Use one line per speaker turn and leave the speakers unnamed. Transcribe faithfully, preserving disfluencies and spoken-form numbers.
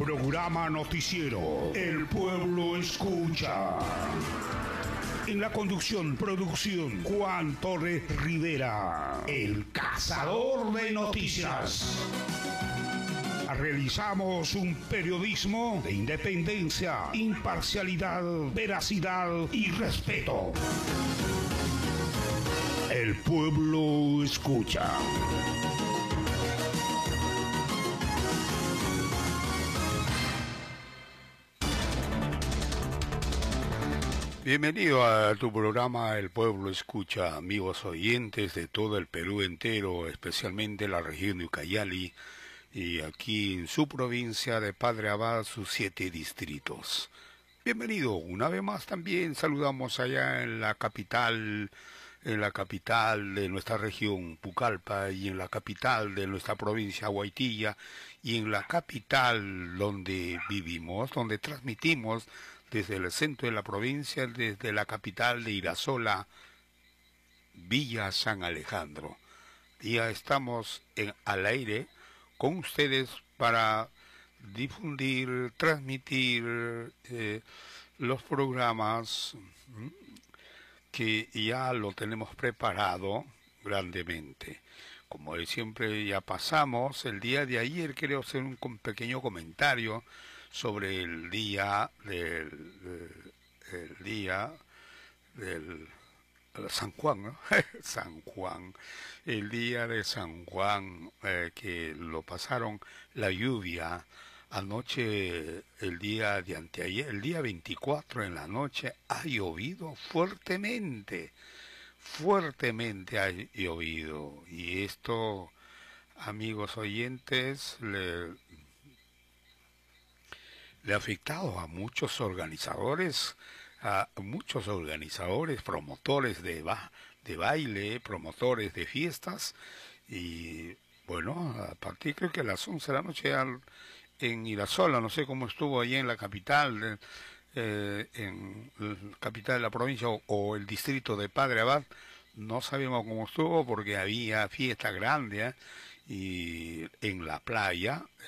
Programa noticiero El Pueblo Escucha. En la conducción, producción, Juan Torres Rivera, el cazador de noticias. Realizamos un periodismo de independencia, imparcialidad, veracidad y respeto. El Pueblo Escucha. Bienvenido a tu programa El Pueblo Escucha, amigos oyentes de todo el Perú entero, especialmente la región de Ucayali y aquí en su provincia de Padre Abad, sus siete distritos. Bienvenido una vez más también, saludamos allá en la capital, en la capital de nuestra región, Pucallpa, y en la capital de nuestra provincia, Huaytilla, y en la capital donde vivimos, donde transmitimos desde el centro de la provincia, desde la capital de Irasola, Villa San Alejandro. Ya estamos en, al aire con ustedes para difundir, transmitir eh, los programas ¿m? que ya lo tenemos preparado grandemente. Como de siempre ya pasamos, el día de ayer quiero hacer un pequeño comentario sobre el día del, del el día del San Juan, ¿no? San Juan, el día de San Juan, eh, que lo pasaron la lluvia anoche, el día de anteayer, el día veinticuatro en la noche, ha llovido fuertemente, fuertemente ha llovido, y esto, amigos oyentes, le le ha afectado a muchos organizadores, a muchos organizadores, promotores de, ba de baile, promotores de fiestas, y bueno, a partir creo que a las once de la noche al, en Irasola, no sé cómo estuvo allí en la capital, de, eh, en la capital de la provincia o, o el distrito de Padre Abad, no sabemos cómo estuvo porque había fiesta grande, ¿eh? Y en la playa,